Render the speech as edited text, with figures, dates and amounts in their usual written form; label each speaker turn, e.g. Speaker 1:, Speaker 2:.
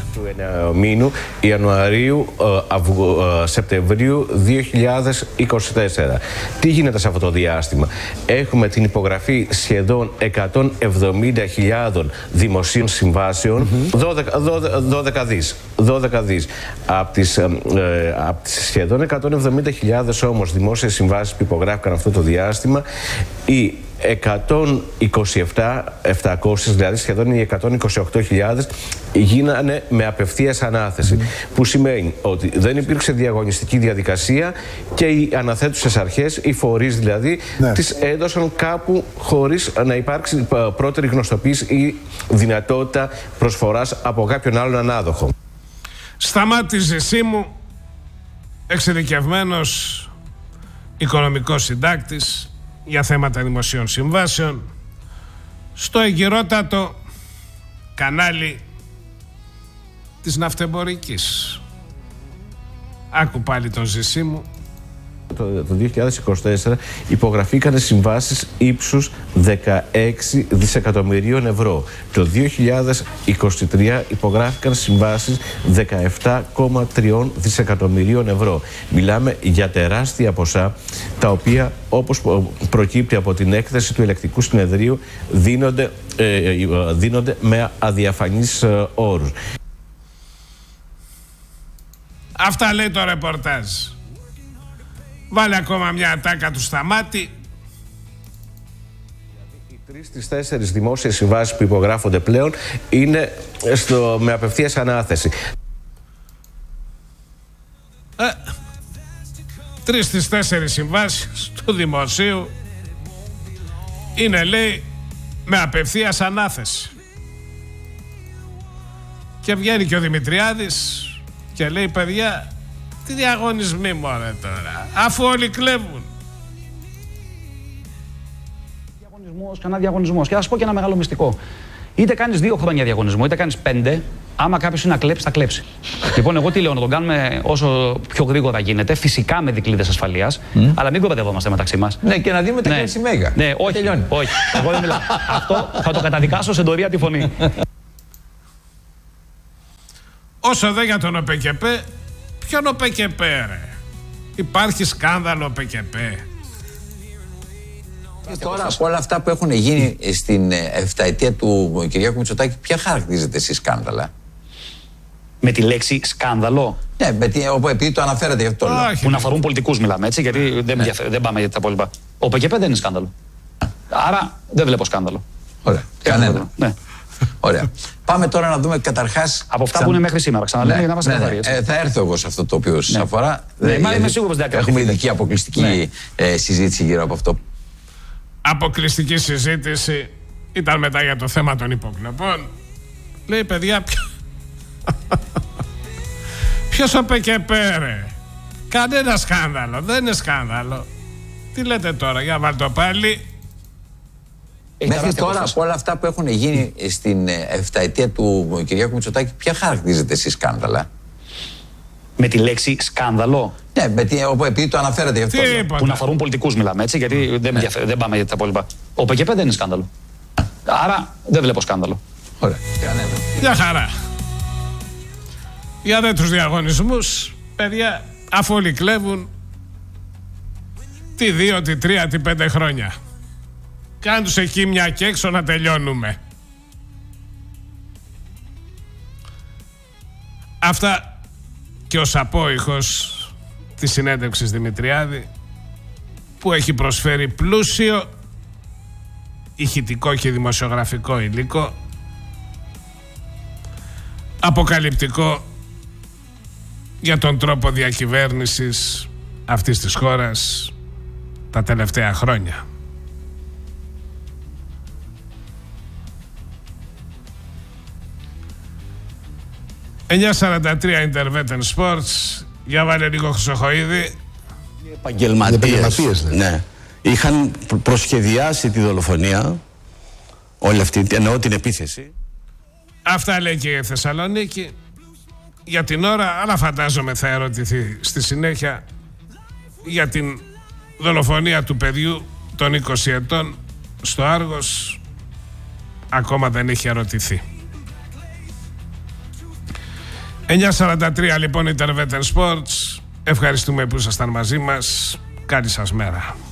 Speaker 1: του μήνου Ιανουαρίου-Σεπτεμβρίου 2024. Τι γίνεται σε αυτό το διάστημα? Έχουμε την υπογραφή σχεδόν 170.000 δημοσίων συμβάσεων, 12 δις. Από τις σχεδόν 170.000 όμως δημόσιες συμβάσεις που υπογράφηκαν αυτό το διάστημα, οι 127.700, δηλαδή σχεδόν οι 128.000, γίνανε με απευθείας ανάθεση. Που σημαίνει ότι δεν υπήρξε διαγωνιστική διαδικασία και οι αναθέτουσες αρχές, οι φορείς δηλαδή, τις έδωσαν κάπου χωρίς να υπάρξει πρώτερη γνωστοποίηση ή δυνατότητα προσφοράς από κάποιον άλλον ανάδοχο.
Speaker 2: Σταμάτη Ζησίμου, εξειδικευμένος οικονομικός συντάκτης για θέματα δημοσίων συμβάσεων, στο εγκυρότατο κανάλι της ναυτεμπορικής. Άκου πάλι τον Ζησίμου.
Speaker 1: Το 2024 υπογραφήκαν συμβάσεις ύψους 16 δισεκατομμυρίων ευρώ. Το 2023 υπογράφηκαν συμβάσεις 17,3 δισεκατομμυρίων ευρώ. Μιλάμε για τεράστια ποσά, τα οποία, όπως προκύπτει από την έκθεση του Ελεκτικού Συνεδρίου, δίνονται με αδιαφανείς όρους.
Speaker 2: Αυτά λέει το ρεπορτάζ. Βάλε ακόμα μια ατάκα του Σταμάτη.
Speaker 1: Οι 3 στις 4 δημόσιες συμβάσεις που υπογράφονται πλέον είναι με απευθείας ανάθεση.
Speaker 2: 3 στις 4 συμβάσεις του δημοσίου είναι, λέει, με απευθείας ανάθεση. Και βγαίνει και ο Δημητριάδης και λέει, παιδιά, τι διαγωνισμοί μωρέ τώρα, αφού όλοι κλέβουν.
Speaker 3: Διαγωνισμός, κανένα διαγωνισμός. Και θα σας πω και ένα μεγάλο μυστικό. Είτε κάνεις 2 χρόνια διαγωνισμό, είτε κάνεις 5, άμα κάποιος είναι να κλέψει, θα κλέψει. Λοιπόν, εγώ τι λέω, να τον κάνουμε όσο πιο γρήγορα γίνεται, φυσικά με δικλείδες ασφαλείας, αλλά μην κοροϊδευόμαστε μεταξύ μας.
Speaker 4: Ναι, και να δίνουμε τα Κέρση Μέγα.
Speaker 3: Ναι, όχι, όχι. Εγώ δεν μιλάω. Αυτό θα το καταδικάσω σε ντορία τη φωνή.
Speaker 2: Όσο δε για τον ΟΠΕΚΕΠΕ, ποιον ΟΠΕΚΕΠΕ ρε? Υπάρχει σκάνδαλο ΟΠΕΚΕΠΕ?
Speaker 4: Τώρα από όλα αυτά που έχουν γίνει στην 7ετία του Κυριάκου Μητσοτάκη, ποια χαρακτηρίζεται εσείς σκάνδαλα?
Speaker 3: Με τη λέξη σκάνδαλο.
Speaker 4: Ναι, επειδή το αναφέρατε γι' αυτό το λόγο.
Speaker 3: Που να αφορούν πολιτικούς μιλάμε, έτσι, γιατί δεν πάμε για τα υπόλοιπα. Ο ΟΠΕΚΕΠΕ δεν είναι σκάνδαλο. Άρα δεν βλέπω σκάνδαλο.
Speaker 4: Ωραία. Κανένα.
Speaker 3: Ναι.
Speaker 4: Ωραία. Πάμε τώρα να δούμε καταρχάς.
Speaker 3: Από αυτά που είναι μέχρι σήμερα, ξαναλέμε, για να είμαστε καθαροί.
Speaker 4: Θα έρθω εγώ σε αυτό το οποίο σας αφορά.
Speaker 3: Είμαι σίγουρος ότι
Speaker 4: έχουμε ειδική αποκλειστική συζήτηση γύρω από αυτό.
Speaker 2: Αποκλειστική συζήτηση ήταν μετά για το θέμα των υποκλοπών. Λέει, παιδιά, ποιος ΟΠΕΚΕΠΕ ρε? Κανένα σκάνδαλο, δεν είναι σκάνδαλο. Τι λέτε τώρα, για βάλτε το πάλι.
Speaker 4: Μέχρι τώρα από όλα αυτά που έχουν γίνει στην 7ετία του Κυριάκου Μητσοτάκη, ποια χαρακτηρίζεται εσείς σκάνδαλα?
Speaker 3: Με τη λέξη σκάνδαλο.
Speaker 4: Ναι, επειδή το αναφέρατε γι' αυτό.
Speaker 3: Που να αφορούν πολιτικούς μιλάμε, έτσι, γιατί δεν πάμε για τα υπόλοιπα. Ο ΟΠΕΚΕΠΕ δεν είναι σκάνδαλο. Άρα δεν βλέπω σκάνδαλο.
Speaker 4: Ωραία.
Speaker 2: Μια χαρά. Για δε τους διαγωνισμούς, παιδιά, αφού όλοι κλέβουν, τι 2, τι 3, τι 5 χρόνια. Κάνε τους εκεί μια και έξω να τελειώνουμε. Αυτά και ως απόϊχος της συνέντευξης Δημητριάδη, που έχει προσφέρει πλούσιο ηχητικό και δημοσιογραφικό υλικό, αποκαλυπτικό για τον τρόπο διακυβέρνησης αυτής της χώρας τα τελευταία χρόνια. 9:43 Intervetten Sports. Για βάλε λίγο Χρυσοχοΐδη.
Speaker 5: Οι επαγγελματίες, ναι, είχαν προσχεδιάσει τη δολοφονία, όλη αυτή, εννοώ την επίθεση.
Speaker 2: Αυτά λέει και η Θεσσαλονίκη. Για την ώρα, αλλά φαντάζομαι θα ερωτηθεί στη συνέχεια για την δολοφονία του παιδιού των 20 ετών στο Άργος. Ακόμα δεν έχει ερωτηθεί. 9:43 λοιπόν η Intervetten Sports. Ευχαριστούμε που ήσασταν μαζί μας. Καλή σας μέρα.